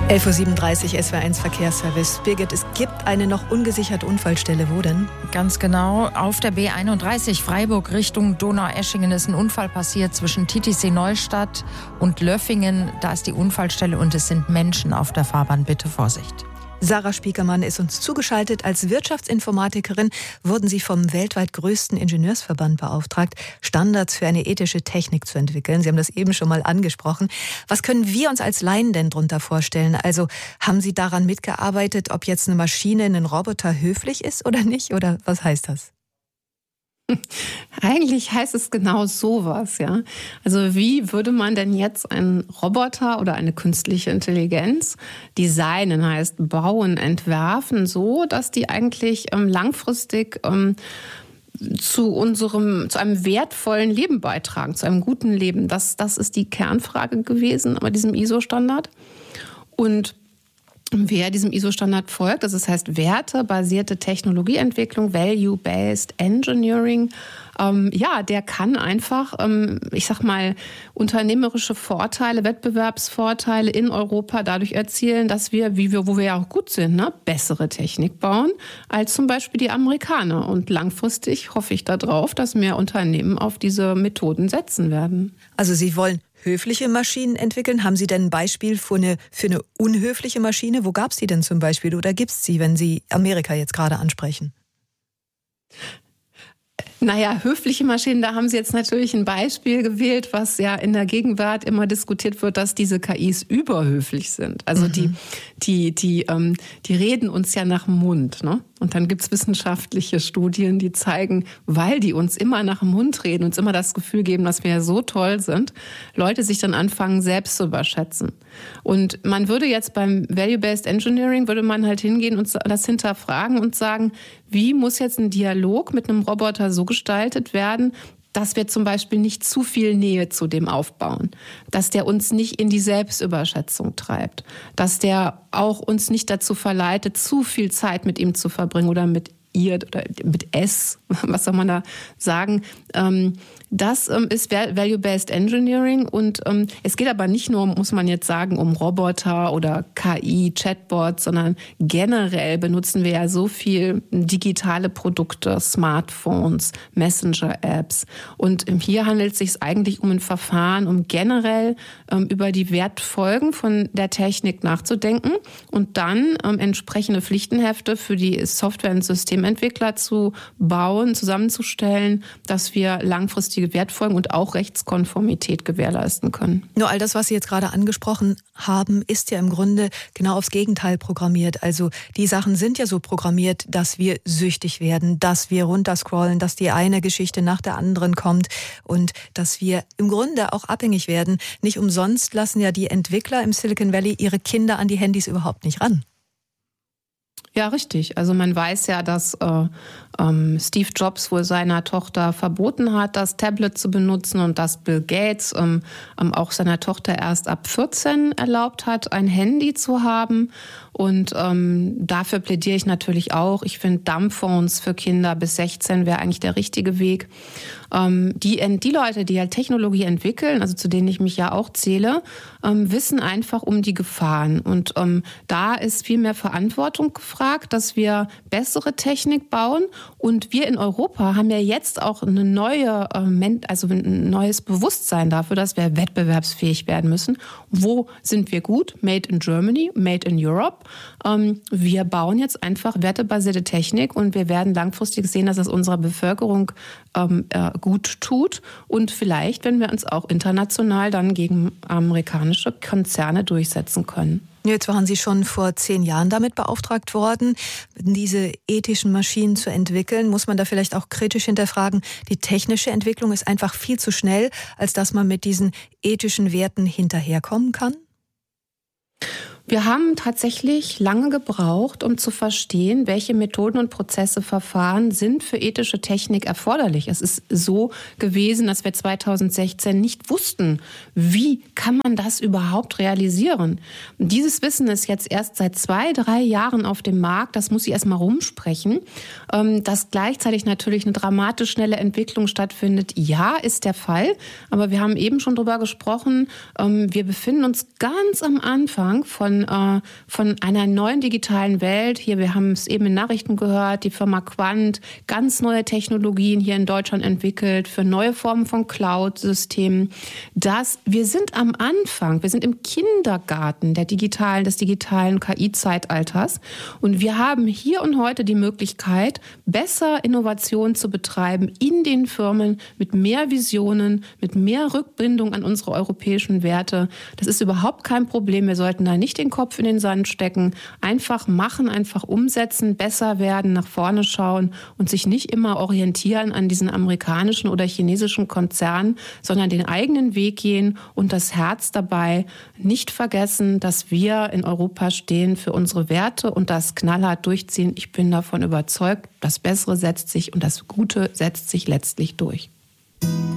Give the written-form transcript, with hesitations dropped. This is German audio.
11.37 Uhr, SWR1 Verkehrsservice. Birgit, es gibt eine noch ungesicherte Unfallstelle. Wo denn? Ganz genau, auf der B31 Freiburg Richtung Donaueschingen ist ein Unfall passiert zwischen Titisee Neustadt und Löffingen. Da ist die Unfallstelle und es sind Menschen auf der Fahrbahn. Bitte Vorsicht. Sarah Spiekermann ist uns zugeschaltet. Als Wirtschaftsinformatikerin wurden Sie vom weltweit größten Ingenieursverband beauftragt, Standards für eine ethische Technik zu entwickeln. Sie haben das eben schon mal angesprochen. Was können wir uns als Laien denn darunter vorstellen? Also haben Sie daran mitgearbeitet, ob jetzt eine Maschine, ein Roboter höflich ist oder nicht? Oder was heißt das? Eigentlich heißt es genau sowas, ja. Also wie würde man denn jetzt einen Roboter oder eine künstliche Intelligenz designen, heißt bauen, entwerfen, so, dass die eigentlich langfristig zu einem wertvollen Leben beitragen, zu einem guten Leben. Das ist die Kernfrage gewesen bei diesem ISO-Standard. Und wer diesem ISO-Standard folgt, das heißt wertebasierte Technologieentwicklung, Value-Based Engineering, der kann einfach, unternehmerische Vorteile, Wettbewerbsvorteile in Europa dadurch erzielen, dass wir, wo wir ja auch gut sind, bessere Technik bauen als zum Beispiel die Amerikaner. Und langfristig hoffe ich darauf, dass mehr Unternehmen auf diese Methoden setzen werden. Also Sie wollen höfliche Maschinen entwickeln? Haben Sie denn ein Beispiel für eine unhöfliche Maschine? Wo gab es die denn zum Beispiel oder gibt es sie, wenn Sie Amerika jetzt gerade ansprechen? Naja, höfliche Maschinen, da haben Sie jetzt natürlich ein Beispiel gewählt, was ja in der Gegenwart immer diskutiert wird, dass diese KIs überhöflich sind. Also die reden uns ja nach dem Mund, ne? Und dann gibt's wissenschaftliche Studien, die zeigen, weil die uns immer nach dem Mund reden, uns immer das Gefühl geben, dass wir ja so toll sind, Leute sich dann anfangen, selbst zu überschätzen. Und man würde jetzt beim Value-Based Engineering, würde man halt hingehen und das hinterfragen und sagen, wie muss jetzt ein Dialog mit einem Roboter so gestaltet werden, dass wir zum Beispiel nicht zu viel Nähe zu dem aufbauen, dass der uns nicht in die Selbstüberschätzung treibt, dass der auch uns nicht dazu verleitet, zu viel Zeit mit ihm zu verbringen oder mit ihr oder mit es, was soll man da sagen. Das ist Value-Based Engineering und es geht aber nicht nur, muss man jetzt sagen, um Roboter oder KI, Chatbots, sondern generell benutzen wir ja so viel digitale Produkte, Smartphones, Messenger-Apps und hier handelt es sich eigentlich um ein Verfahren, um generell über die Wertfolgen von der Technik nachzudenken und dann entsprechende Pflichtenhefte für die Software- und Systementwickler zu bauen, zusammenzustellen, dass wir langfristige Wertfolgen und auch Rechtskonformität gewährleisten können. Nur all das, was Sie jetzt gerade angesprochen haben, ist ja im Grunde genau aufs Gegenteil programmiert. Also die Sachen sind ja so programmiert, dass wir süchtig werden, dass wir runterscrollen, dass die eine Geschichte nach der anderen kommt und dass wir im Grunde auch abhängig werden. Nicht umsonst lassen ja die Entwickler im Silicon Valley ihre Kinder an die Handys überhaupt nicht ran. Ja, richtig. Also man weiß ja, dass Steve Jobs wohl seiner Tochter verboten hat, das Tablet zu benutzen und dass Bill Gates auch seiner Tochter erst ab 14 erlaubt hat, ein Handy zu haben. Und dafür plädiere ich natürlich auch. Ich finde, Dumbphones für Kinder bis 16 wäre eigentlich der richtige Weg. Die Leute, die halt Technologie entwickeln, also zu denen ich mich ja auch zähle, wissen einfach um die Gefahren. Und da ist viel mehr Verantwortung gefragt, dass wir bessere Technik bauen. Und wir in Europa haben ja jetzt auch ein neues Bewusstsein dafür, dass wir wettbewerbsfähig werden müssen. Wo sind wir gut? Made in Germany, made in Europe. Wir bauen jetzt einfach wertebasierte Technik und wir werden langfristig sehen, dass es unserer Bevölkerung gut tut und vielleicht, wenn wir uns auch international dann gegen amerikanische Konzerne durchsetzen können. Jetzt waren Sie schon vor 10 Jahren damit beauftragt worden, diese ethischen Maschinen zu entwickeln. Muss man da vielleicht auch kritisch hinterfragen, die technische Entwicklung ist einfach viel zu schnell, als dass man mit diesen ethischen Werten hinterherkommen kann? Wir haben tatsächlich lange gebraucht, um zu verstehen, welche Methoden und Prozesse, Verfahren sind für ethische Technik erforderlich. Es ist so gewesen, dass wir 2016 nicht wussten, wie kann man das überhaupt realisieren. Dieses Wissen ist jetzt erst seit 2-3 Jahren auf dem Markt. Das muss ich erst mal rumsprechen. Dass gleichzeitig natürlich eine dramatisch schnelle Entwicklung stattfindet, ja, ist der Fall. Aber wir haben eben schon drüber gesprochen, wir befinden uns ganz am Anfang von von einer neuen digitalen Welt. Hier, wir haben es eben in Nachrichten gehört, die Firma Quant, ganz neue Technologien hier in Deutschland entwickelt für neue Formen von Cloud-Systemen. Wir sind am Anfang, wir sind im Kindergarten des digitalen KI-Zeitalters und wir haben hier und heute die Möglichkeit, besser Innovation zu betreiben in den Firmen mit mehr Visionen, mit mehr Rückbindung an unsere europäischen Werte. Das ist überhaupt kein Problem. Wir sollten da nicht den Kopf in den Sand stecken. Einfach machen, einfach umsetzen, besser werden, nach vorne schauen und sich nicht immer orientieren an diesen amerikanischen oder chinesischen Konzernen, sondern den eigenen Weg gehen und das Herz dabei nicht vergessen, dass wir in Europa stehen für unsere Werte und das knallhart durchziehen. Ich bin davon überzeugt, das Bessere setzt sich und das Gute setzt sich letztlich durch.